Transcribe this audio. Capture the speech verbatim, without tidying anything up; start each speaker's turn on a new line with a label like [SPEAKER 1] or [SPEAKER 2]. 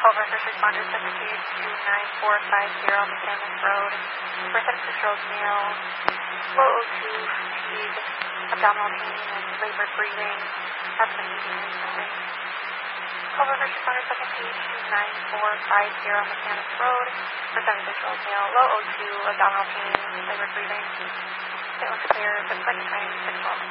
[SPEAKER 1] Culver First Responder seven eight two nine four five zero Mechanic Road. Percent controlled male, low O two, fatigue, abdominal pain, and labored breathing. Have been using recently. Culver First Responder seven eight two nine four five zero Mechanic Road. Percent controlled male, low O two, abdominal pain, labored breathing. It was clear, but second time, six months.